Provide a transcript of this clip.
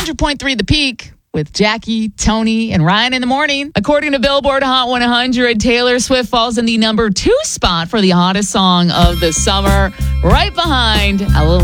100.3 The Peak with Jackie, Tony, and Ryan in the morning. According to Billboard Hot 100, Taylor Swift falls in the number 2 spot for the hottest song of the summer, right behind a little